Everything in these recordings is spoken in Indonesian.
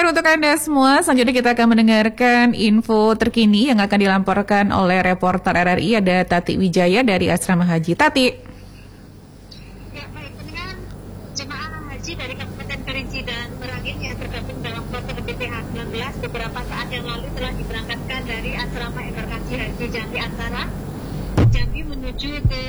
untuk Anda semua. Selanjutnya kita akan mendengarkan info terkini yang akan dilaporkan oleh reporter RRI. Ada Tati Wijaya dari Asrama Haji. Tati. Ya, baik. Dengan jemaah haji dari Kabupaten Kerinci dan Merangin yang tergabung dalam kloter BPH 19 beberapa saat yang lalu telah diberangkatkan dari Asrama Embarkasi Haji Jambi Antara Jambi menuju ke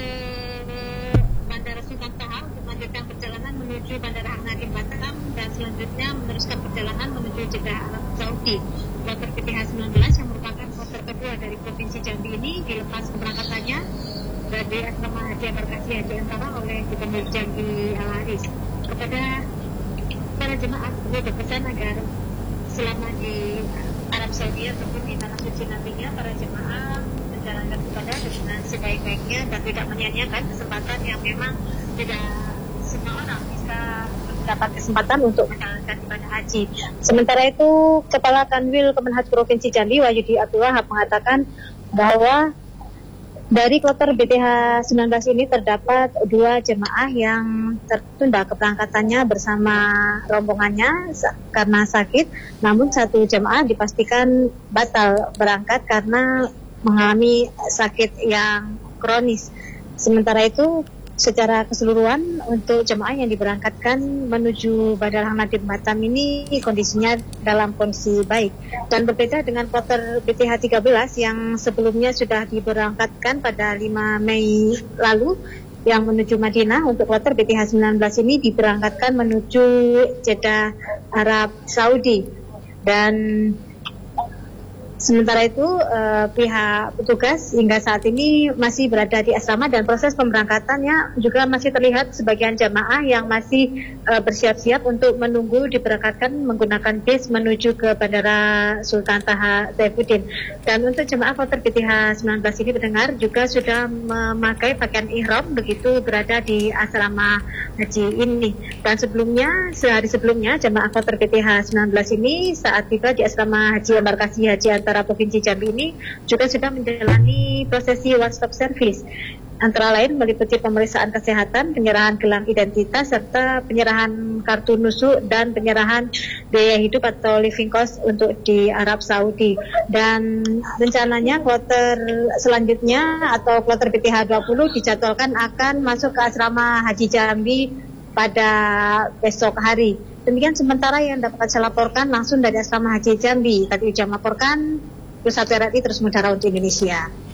Bandara Sultan Toha untuk melanjutkan perjalanan menuju Bandara Hang Nadiem Batam dan selanjutnya meneruskan perjalanan menuju Jeddah Arab Saudi. Kloter BPH 19 yang merupakan kloter kedua dari Provinsi Jambi ini dilepas keberangkatannya dari Asrama Haji Embarkasi Haji Antara oleh Gubernur Jambi Al-Haris. Kepada para jemaah beliau berpesan agar selama di Arab Saudi ataupun di tanah suci nantinya para jemaah menjalankan ibadah dengan sebaik-baiknya dan tidak menyia-nyiakan kesempatan yang memang tidak semua orang bisa mendapat kesempatan untuk menjalankan ibadah haji. Sementara itu, Kepala Kanwil Kemenhaj Provinsi Jambi Wahyudi Abdul Wahab mengatakan bahwa dari kloter BPH 19 ini terdapat 2 jemaah yang tertunda keberangkatannya bersama rombongannya karena sakit, namun 1 jemaah dipastikan batal berangkat karena mengalami sakit yang kronis. Sementara itu, secara keseluruhan untuk jemaah yang diberangkatkan menuju Bandara Hang Nadiem Batam ini kondisinya dalam kondisi baik. Dan berbeda dengan kloter BPH 13 yang sebelumnya sudah diberangkatkan pada 5 Mei lalu yang menuju Madinah, untuk kloter BPH 19 ini diberangkatkan menuju Jeddah Arab Saudi. Dan sementara itu pihak petugas hingga saat ini masih berada di asrama dan proses pemberangkatannya juga masih terlihat sebagian jamaah yang masih bersiap-siap untuk menunggu diberangkatkan menggunakan bis menuju ke Bandara Sultan Taha Saifuddin. Dan untuk jemaah kloter BPH 19 ini pendengar juga sudah memakai pakaian ihram begitu berada di asrama haji ini. Dan sehari sebelumnya jemaah kloter BPH 19 ini saat tiba di asrama haji Embarkasi Haji Antara Provinsi Jambi ini juga sudah menjalani prosesi one stop service, antara lain meliputi pemeriksaan kesehatan, penyerahan gelang identitas, serta penyerahan kartu nusuk dan penyerahan biaya hidup atau living cost untuk di Arab Saudi. Dan rencananya kloter selanjutnya atau kloter BPH 20 dijadwalkan akan masuk ke asrama Haji Jambi pada besok hari. Demikian sementara yang dapat saya laporkan langsung dari Asrama Haji Jambi. Tadi Ujang melaporkan, Pusat RRI terus mendara untuk Indonesia.